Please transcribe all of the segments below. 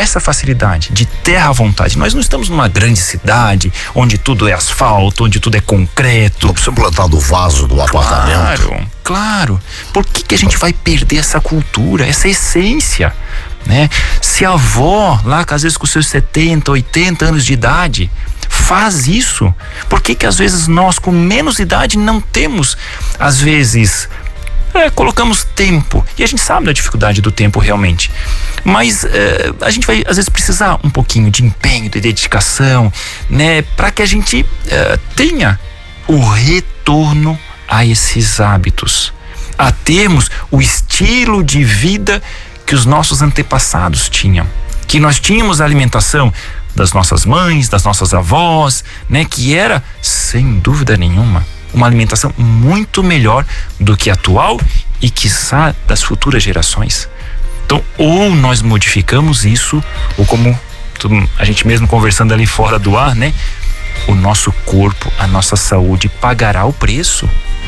essa facilidade de terra à vontade. Nós não estamos numa grande cidade onde tudo é asfalto, onde tudo é concreto. Não precisa plantar do vaso do apartamento. Claro. Por que a gente vai perder essa cultura, essa essência, né? Se a avó, lá às vezes com seus 70, 80 anos de idade, faz isso, por que às vezes nós com menos idade não temos, às vezes, colocamos tempo, e a gente sabe da dificuldade do tempo realmente, mas a gente vai às vezes precisar um pouquinho de empenho, de dedicação, né, para que a gente tenha o retorno a esses hábitos, a termos o estilo de vida que os nossos antepassados tinham, que nós tínhamos a alimentação das nossas mães, das nossas avós, né, que era, sem dúvida nenhuma, uma alimentação muito melhor do que a atual e quiçá das futuras gerações. Então, ou nós modificamos isso, ou como a gente mesmo conversando ali fora do ar, né, o nosso corpo, a nossa saúde pagará o preço.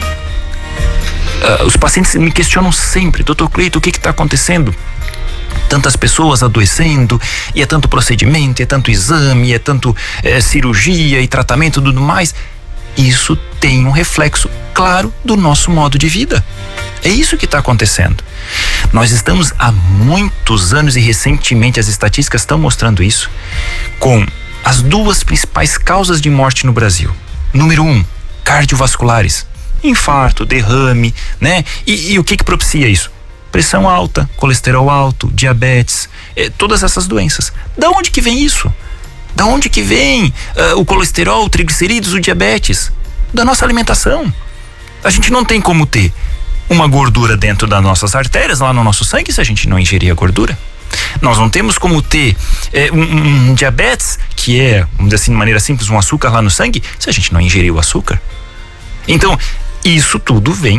Os pacientes me questionam sempre: Dr. Cleito, o que está acontecendo? Tantas pessoas adoecendo, e é tanto procedimento, é tanto exame, é tanto cirurgia e tratamento e tudo mais. Isso tem um reflexo claro do nosso modo de vida. É isso que está acontecendo. Nós estamos há muitos anos, e recentemente as estatísticas estão mostrando isso, com as duas principais causas de morte no Brasil. Número 1, cardiovasculares. Infarto, derrame, né? E o que propicia isso? Pressão alta, colesterol alto, diabetes, todas essas doenças. Da onde que vem isso? Da onde que vem o colesterol, o triglicerídeos, o diabetes? Da nossa alimentação. A gente não tem como ter uma gordura dentro das nossas artérias, lá no nosso sangue, se a gente não ingerir a gordura. Nós não temos como ter um diabetes, que é, vamos dizer assim, de maneira simples, um açúcar lá no sangue, se a gente não ingerir o açúcar. Então, isso tudo vem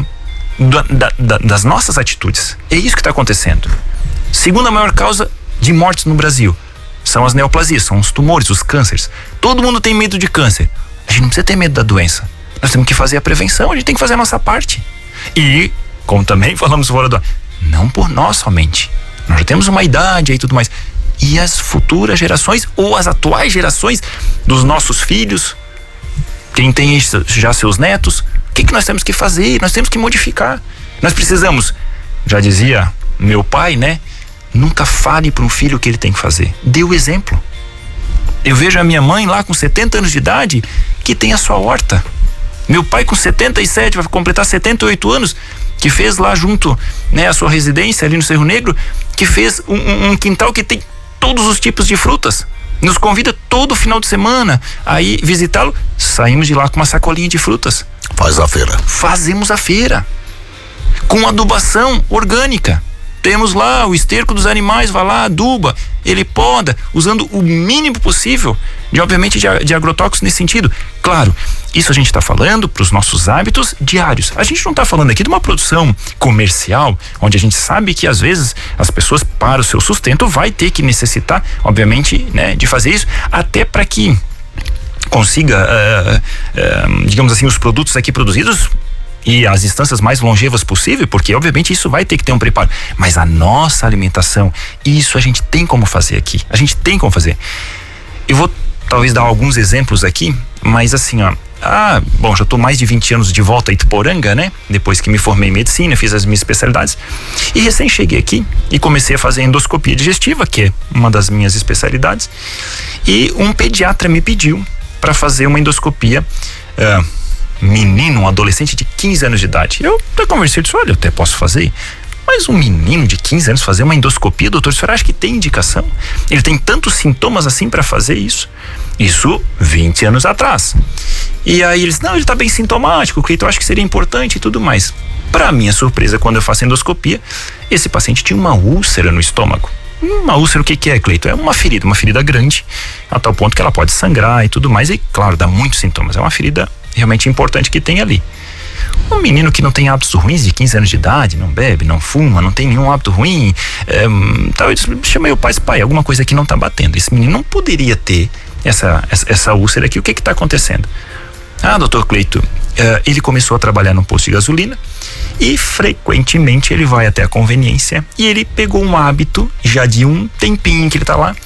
das nossas atitudes. É isso que está acontecendo. Segunda maior causa de mortes no Brasil são as neoplasias, são os tumores, os cânceres. Todo mundo tem medo de câncer. A gente não precisa ter medo da doença. Nós temos que fazer a prevenção, a gente tem que fazer a nossa parte. E, como também falamos fora do ar, não por nós somente. Nós já temos uma idade e tudo mais. E as futuras gerações, ou as atuais gerações dos nossos filhos, quem tem já seus netos, o que nós temos que fazer? Nós temos que modificar. Nós precisamos, já dizia meu pai, né? Nunca fale para um filho o que ele tem que fazer. Dê o exemplo. Eu vejo a minha mãe lá com 70 anos de idade que tem a sua horta. Meu pai com 77, vai completar 78 anos, que fez lá junto, né, a sua residência ali no Cerro Negro, que fez um quintal que tem todos os tipos de frutas. Nos convida todo final de semana a ir visitá-lo. Saímos de lá com uma sacolinha de frutas. Faz a feira. Fazemos a feira. Com adubação orgânica. Temos lá o esterco dos animais, vai lá, aduba, ele poda, usando o mínimo possível obviamente de agrotóxicos nesse sentido. Claro, isso a gente está falando para os nossos hábitos diários. A gente não está falando aqui de uma produção comercial, onde a gente sabe que às vezes as pessoas, para o seu sustento, vai ter que necessitar, obviamente, né, de fazer isso, até para que consiga, digamos assim, os produtos aqui produzidos e as distâncias mais longevas possível, porque obviamente isso vai ter que ter um preparo. Mas a nossa alimentação, isso a gente tem como fazer aqui. A gente tem como fazer. Eu vou talvez dar alguns exemplos aqui, mas assim, ó. Bom, já estou mais de 20 anos de volta a Ituporanga, né? Depois que me formei em medicina, fiz as minhas especialidades. E recém cheguei aqui e comecei a fazer endoscopia digestiva, que é uma das minhas especialidades. E um pediatra me pediu para fazer uma endoscopia. Menino, um adolescente de 15 anos de idade. Eu até conversei, disse, olha, eu até posso fazer. Mas um menino de 15 anos fazer uma endoscopia, doutor, o senhor acha que tem indicação? Ele tem tantos sintomas assim para fazer isso? Isso 20 anos atrás. E aí eles, não, ele tá bem sintomático, Cleito, eu acho que seria importante e tudo mais. Para minha surpresa, quando eu faço endoscopia, esse paciente tinha uma úlcera no estômago. Uma úlcera, o que é, Cleito? É uma ferida grande, a tal ponto que ela pode sangrar e tudo mais, e claro, dá muitos sintomas. É uma ferida realmente importante que tem ali. Um menino que não tem hábitos ruins, de 15 anos de idade, não bebe, não fuma, não tem nenhum hábito ruim, eu chamei o pai e disse, pai, alguma coisa aqui não tá batendo. Esse menino não poderia ter essa úlcera aqui. O que tá acontecendo? Doutor Cleito, ele começou a trabalhar num posto de gasolina e frequentemente ele vai até a conveniência e ele pegou um hábito já de um tempinho que ele tá lá,